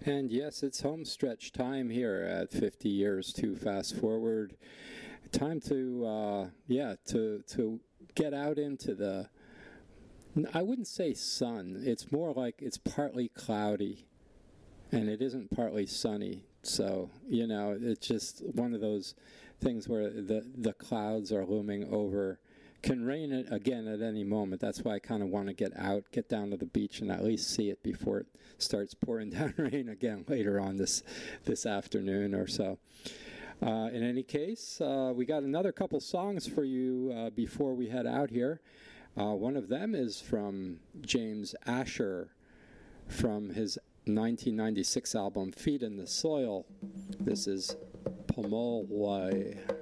And yes, it's homestretch time here at 50 Years to Fast Forward. Time to, to get out into the, I wouldn't say sun. It's more like it's partly cloudy and it isn't partly sunny. So, it's just one of those things where the clouds are looming over. Can rain it again at any moment. That's why I kind of want to get out, get down to the beach, and at least see it before it starts pouring down rain again later on this afternoon or so. In any case, we got another couple songs for you before we head out here. One of them is from James Asher from his 1996 album Feet in the Soil. This is Pomolwai.